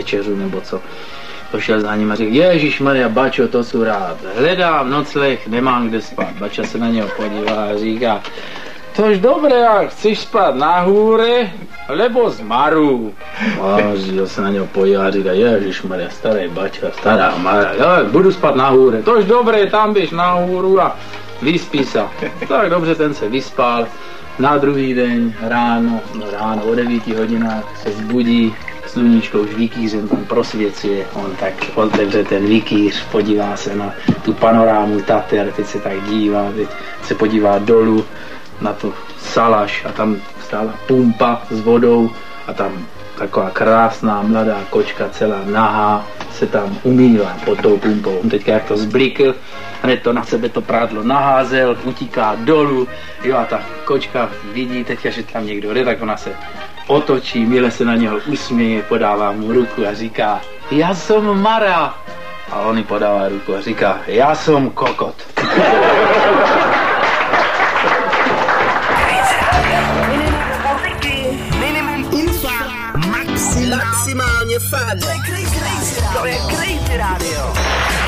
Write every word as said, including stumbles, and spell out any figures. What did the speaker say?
večeřu nebo co. Pošel za ním a řekl, ježišmarja, bačo, to jsou rád, hledám nocleh, nemám kde spát. Bača se na něho podívá a říká, tož dobré, a chceš spát na hůře, nebo z maru? A se na něho podívá a říká, ježišmarja, starý bača, stará Mara, jo, budu spát na hůře. Tož dobré, tam běž na hůru a vyspí se. Tak dobře, ten se vyspal. Na druhý den ráno, no ráno o devíti hodinách se zbudí, sluníčko už vikýřem tam prosvěcuje, on tak otevře ten vikýř, podívá se na tu panorámu Tater, teď se tak dívá, teď se podívá dolů na tu salaš a tam stála pumpa s vodou a tam taková krásná mladá kočka celá nahá se tam umývá pod tou pumpou. On teďka jak to zblikl, hned to na sebe to prádlo naházel, utíká dolů, jo a ta kočka vidí teďka, že tam někdo jde, tak ona se otočí, mile se na něho usměje, podává mu ruku a říká, já jsem Mara. A on jí podává ruku a říká, já jsem kokot. Maximálně fajn. To je Crazy Radio.